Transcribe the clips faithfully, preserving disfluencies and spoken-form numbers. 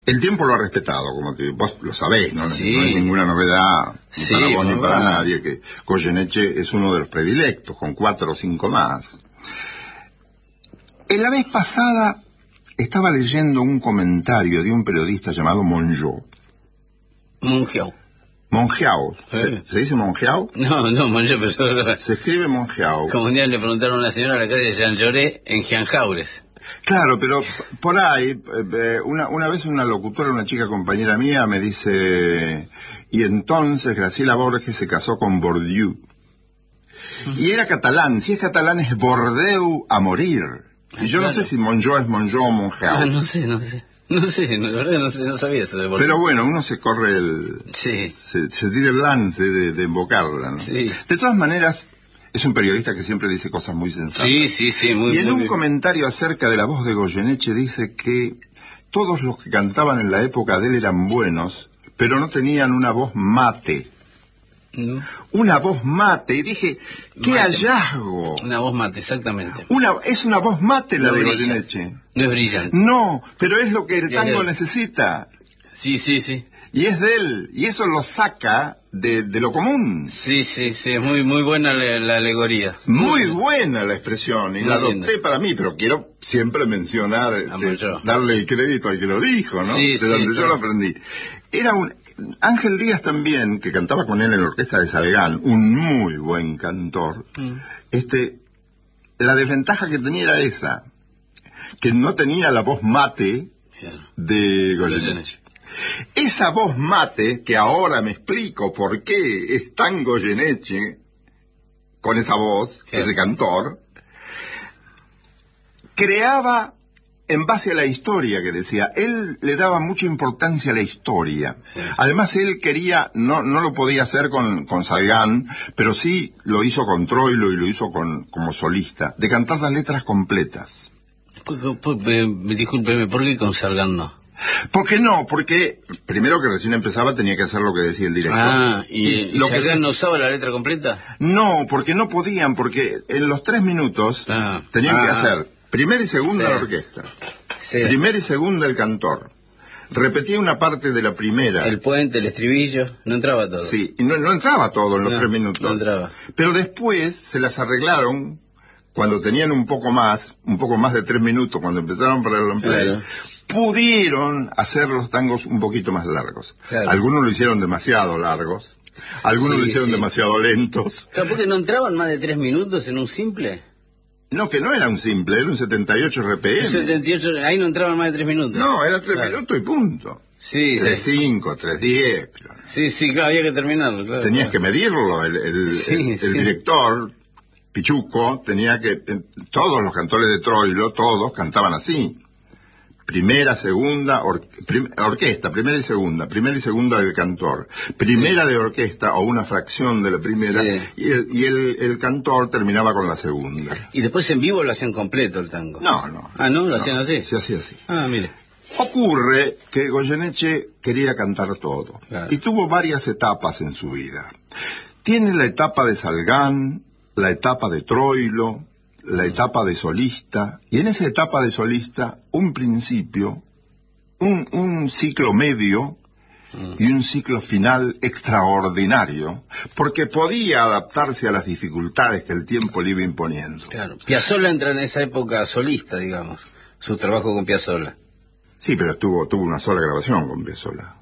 El tiempo lo ha respetado, como que vos lo sabés, ¿no? Sí. No hay ninguna novedad, ni Sí, para vos ni para bueno. nadie, que Goyeneche es uno de los predilectos, con cuatro o cinco más. En la vez pasada estaba leyendo un comentario de un periodista llamado Mongeau. Mongeau. Mongeau. ¿Se, Eh. ¿se dice Mongeau? No, no, Mongeau, pero... Se escribe Mongeau. Como un día le preguntaron a una señora a la calle de Jean Lloré en Gianjaures. Claro, pero por ahí, eh, una, una vez una locutora, una chica compañera mía, me dice, y entonces Graciela Borges se casó con Bourdieu. Y era catalán, si es catalán es Bordeaux a morir. Y yo claro. no sé si Mongeau es Mongeau o Mongeau. Ah, no sé, no sé. No sé, la verdad no sé, no sabía eso de Bordeaux. Pero bueno, uno se corre el... Sí. Se, se tira el lance de, de invocarla, ¿no? Sí. De todas maneras, es un periodista que siempre dice cosas muy sensatas. Sí, sí, sí, muy Y en muy un bien. comentario acerca de la voz de Goyeneche dice que todos los que cantaban en la época de él eran buenos, pero no tenían una voz mate. ¿No? Una voz mate. Y dije, ¡qué Mate. hallazgo! Una voz mate, exactamente. Una, es una voz mate la No de brilla. Goyeneche. No es brillante. No, pero es lo que el Y tango es de él. necesita. Sí, sí, sí. Y es de él. Y eso lo saca de, de lo común. Sí, sí, sí, es muy, muy buena la, la alegoría. Muy buena la expresión, y Muy la linda. adopté para mí, pero quiero siempre mencionar, este, Mongeau. darle el crédito al que lo dijo, ¿no? Sí, de sí, donde yo claro. lo aprendí. Era un... Ángel Díaz también, que cantaba con él en la orquesta de Salgán, un muy buen cantor, Mm. este, la desventaja que tenía era esa, que no tenía la voz mate Claro. de Goyeneche. Goyeneche. Esa voz mate, que ahora me explico por qué es tan Goyeneche, con esa voz, Claro. ese cantor, creaba en base a la historia que decía. Él le daba mucha importancia a la historia. Sí. Además, él quería, no, no lo podía hacer con, con Salgán, pero sí lo hizo con Troilo y lo hizo con, como solista, de cantar las letras completas. Por- por- eh, Discúlpeme, ¿por qué con Salgán no? ¿Por qué no? Porque primero que recién empezaba tenía que hacer lo que decía el director. Ah, ¿y, y lo que Salgán se- no usaba la letra completa? No, porque no podían, porque en los tres minutos Ah. tenían Ah. que hacer primera y segunda Sí. la orquesta, Sí. primera y segunda el cantor, repetía una parte de la primera, El puente, el estribillo, no entraba todo. sí, y no, no entraba todo en los No, tres minutos, no entraba. pero después se las arreglaron cuando tenían un poco más, un poco más de tres minutos, cuando empezaron para el long play, Claro. pudieron hacer los tangos un poquito más largos. Claro. Algunos lo hicieron demasiado largos, algunos Sí, lo hicieron sí. demasiado lentos. Claro, ¿por qué no entraban más de tres minutos en un simple? No, que no era un simple, era un setenta y ocho R P M. El setenta y ocho, ahí no entraban más de tres minutos. No, era tres Claro. minutos y punto. Sí, tres sí. cinco, tres diez. Sí, sí, claro, había que terminarlo, claro. Tenías que claro. medirlo. El, el- Sí, el- el sí. director, Pichuco, tenía que... eh, Todos los cantores de Troilo, todos cantaban así. Primera, segunda, or- prim- orquesta, primera y segunda, primera y segunda del cantor, primera de orquesta o una fracción de la primera, Sí. y, el, y el, el cantor terminaba con la segunda. Y después en vivo lo hacían completo el tango. No, no. Ah, ¿no? ¿Lo hacían así? Se hacía así. Ah, mire. Ocurre que Goyeneche quería cantar todo, Claro. y tuvo varias etapas en su vida. Tiene la etapa de Salgán, la etapa de Troilo, la etapa de solista, y en esa etapa de solista, un principio, un, un ciclo medio y un ciclo final extraordinario, porque podía adaptarse a las dificultades que el tiempo le iba imponiendo. Claro. Piazzolla entra en esa época solista, digamos. Su trabajo con Piazzolla. Sí, pero tuvo, tuvo una sola grabación con Piazzolla.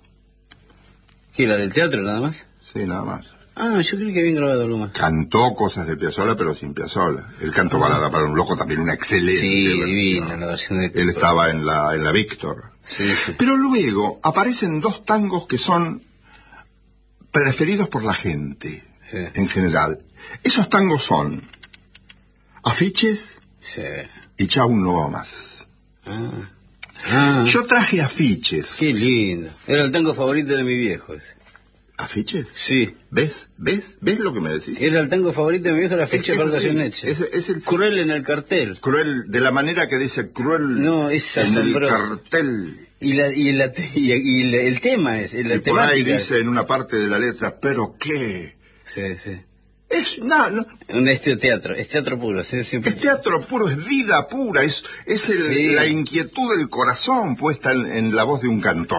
¿Qué, la del teatro nada más? Sí, nada más. Ah, yo creo que habían grabado algo más. Cantó cosas de Piazzolla, pero sin Piazzolla. El canto balada para un loco también una excelente Sí, versión. divina la versión de... Él estaba en la, en la Víctor. Sí, sí. Pero luego aparecen dos tangos que son preferidos por la gente, Sí. en general. Esos tangos son Afiches Sí. y Chau no va más. Ah. Ah, Yo traje Afiches. qué lindo. Era el tango favorito de mi viejo ese. ¿Afiches? Sí. ¿Ves? ¿Ves? ¿Ves lo que me decís? Era el tango favorito de mi viejo, la ficha Es- para es así. Goyeneche. Es- es el- Cruel en el cartel. Cruel, de la manera que dice cruel No, es en el asombroso. cartel. Y, la, y, la, y, y la- el tema es, la Y por ahí temática. dice en una parte de la letra, ¿pero qué? Sí, sí. Es, no, no, Un este teatro, es teatro puro. Sí, siempre... es teatro puro, es vida pura, es, es el- Sí. la inquietud del corazón puesta en, en la voz de un cantor.